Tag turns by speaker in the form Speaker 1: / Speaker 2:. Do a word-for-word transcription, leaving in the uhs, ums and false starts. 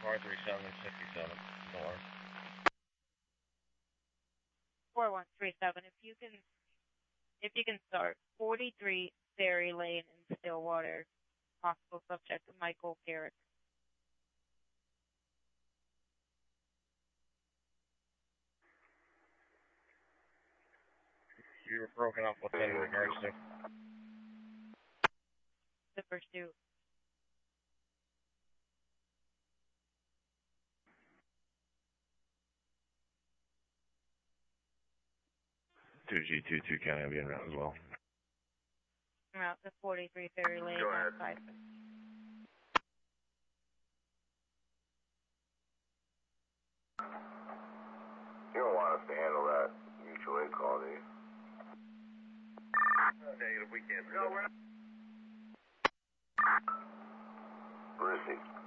Speaker 1: four three seven sixty-seven. North.
Speaker 2: four one three seven. If you can, if you can start forty-three Ferry Lane in Stillwater. Possible subject Michael Garrett.
Speaker 1: You were broken up. What's that in regards to?
Speaker 2: The pursuit.
Speaker 3: two G two two County being route as well.
Speaker 2: Route to forty-three Ferry Lane.
Speaker 4: Go ahead.
Speaker 2: Five.
Speaker 4: You don't want us to handle that mutual aid call, do you?
Speaker 1: Negative, we can't.
Speaker 4: Rissy.